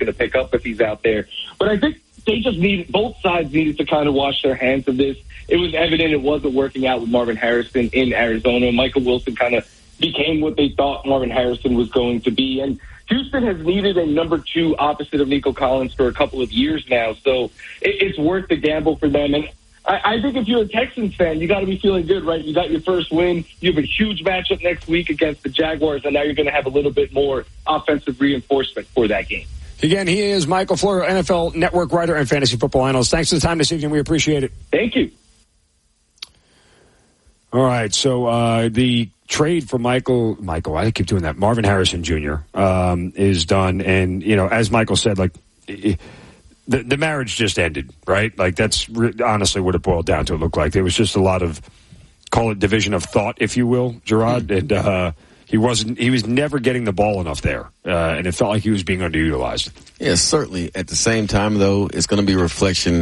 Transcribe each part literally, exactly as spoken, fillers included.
to pick up if he's out there. But I think they just need, both sides needed to kind of wash their hands of this. It was evident it wasn't working out with Marvin Harrison in Arizona. Michael Wilson kind of became what they thought Marvin Harrison was going to be. And Houston has needed a number two opposite of Nico Collins for a couple of years now. So it, it's worth the gamble for them. And I, I think if you're a Texans fan, you got to be feeling good, right? You got your first win. You have a huge matchup next week against the Jaguars, and now you're going to have a little bit more offensive reinforcement for that game. Again, he is Michael Florio, N F L Network writer and fantasy football analyst. Thanks for the time this evening. We appreciate it. Thank you. All right, so uh, the trade for Michael, Michael, I keep doing that, Marvin Harrison Junior um, is done. And, you know, as Michael said, like, it, the, the marriage just ended, right? Like, that's re- honestly what it boiled down to. It looked like there was just a lot of, call it division of thought, if you will, Gerard. And uh, he wasn't, he was never getting the ball enough there. Uh, and it felt like he was being underutilized. Yeah, certainly. At the same time, though, it's going to be a reflection,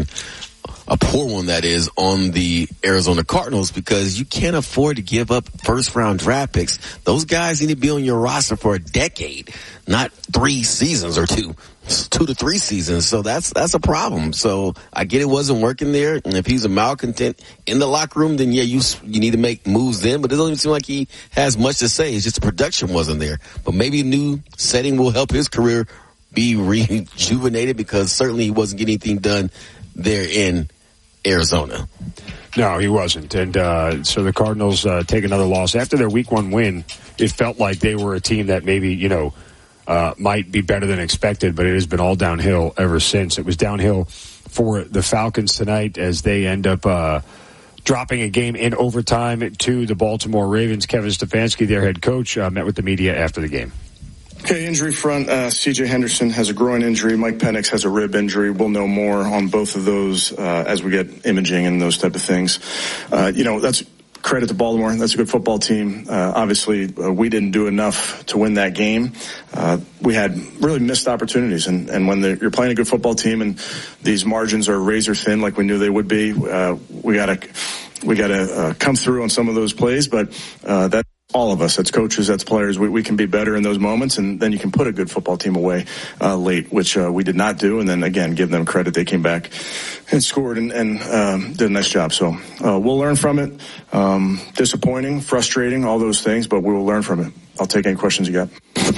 a poor one that is, on the Arizona Cardinals, because you can't afford to give up first round draft picks. Those guys need to be on your roster for a decade, not three seasons or two, two to three seasons. So that's, that's a problem. So I get it wasn't working there. And if he's a malcontent in the locker room, then yeah, you, you need to make moves then, but it doesn't even seem like he has much to say. It's just the production wasn't there, but maybe a new setting will help his career be rejuvenated, because certainly he wasn't getting anything done there in Arizona. No, he wasn't. And uh, so the Cardinals uh, take another loss. After their week one win, it felt like they were a team that maybe, you know, uh, might be better than expected, but it has been all downhill ever since. It was downhill for the Falcons tonight as they end up uh, dropping a game in overtime to the Baltimore Ravens. Kevin Stefanski, their head coach, uh, met with the media after the game. Okay, injury front, uh, C J Henderson has a groin injury. Mike Penix has a rib injury. We'll know more on both of those uh, as we get imaging and those type of things. Uh, you know, that's credit to Baltimore. That's a good football team. Uh, obviously, uh, we didn't do enough to win that game. Uh, we had really missed opportunities. And, and when you're playing a good football team and these margins are razor thin like we knew they would be, uh, we got to we got to uh, come through on some of those plays. But uh, that. All of us, that's coaches, that's players, we, we can be better in those moments, and then you can put a good football team away uh, late, which uh, we did not do. And then, again, give them credit. They came back and scored and, and um, did a nice job. So uh, we'll learn from it. Um, disappointing, frustrating, all those things, but we will learn from it. I'll take any questions you got. Was there,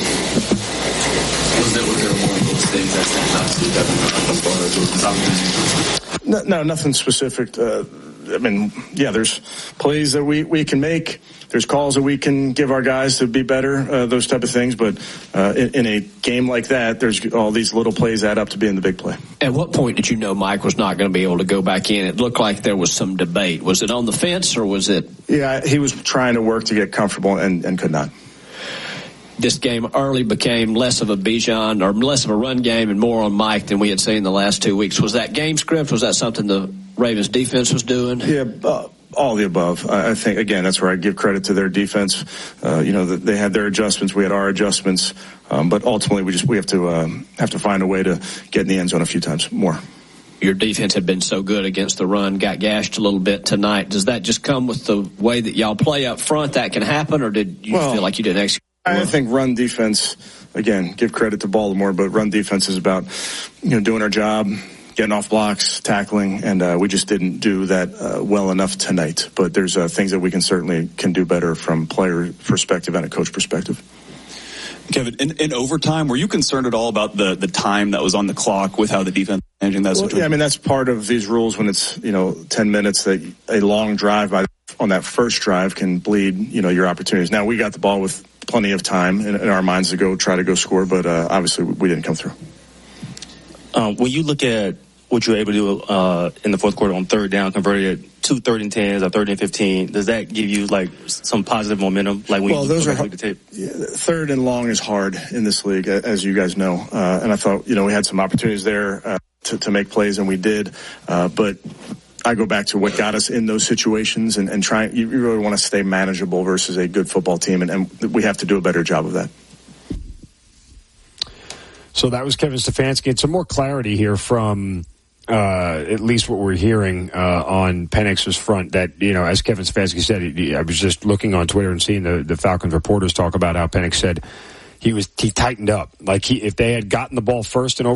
was there one of those things that stand out to you? No, no, nothing specific. Uh, I mean, yeah, there's plays that we, we can make. There's calls that we can give our guys to be better, uh, those type of things. But uh, in, in a game like that, there's all these little plays add up to being the big play. At what point did you know Mike was not going to be able to go back in? It looked like there was some debate. Was it on the fence or was it? Yeah, he was trying to work to get comfortable and, and could not. This game early became less of a Bijan or less of a run game and more on Mike than we had seen the last two weeks. Was that game script? Was that something the Ravens defense was doing? Yeah, uh, all the above. I, I think, again, that's where I give credit to their defense. Uh, you know, the, they had their adjustments. We had our adjustments. Um, but ultimately, we just we have to um, have to find a way to get in the end zone a few times more. Your defense had been so good against the run, got gashed a little bit tonight. Does that just come with the way that y'all play up front? That can happen, or did you well, feel like you didn't execute? I think run defense, again, give credit to Baltimore, but run defense is about, you know, doing our job, getting off blocks, tackling, and uh, we just didn't do that uh, well enough tonight. But there's uh, things that we can certainly can do better from player perspective and a coach perspective. Kevin, in, in overtime, were you concerned at all about the, the time that was on the clock with how the defense was managing that well, situation? Yeah, I mean, that's part of these rules when it's, you know, ten minutes, that a long drive by on that first drive can bleed, you know, your opportunities. Now, we got the ball with plenty of time in, in our minds to go try to go score, but uh, obviously we didn't come through. Um, when you look at what you were able to do uh, in the fourth quarter on third down, converted it two third and tens or third and fifteen, does that give you like some positive momentum? Like when well, you those are look at the tape? Yeah, third and long is hard in this league, as you guys know. Uh, and I thought, you know, we had some opportunities there uh, to, to make plays, and we did. Uh, but I go back to what got us in those situations, and, and try. You really want to stay manageable versus a good football team, and, and we have to do a better job of that. So that was Kevin Stefanski. And some more clarity here from uh, at least what we're hearing uh, on Penix's front. That, you know, as Kevin Stefanski said, he, I was just looking on Twitter and seeing the, the Falcons reporters talk about how Penix said he was he tightened up. Like he, if they had gotten the ball first and over.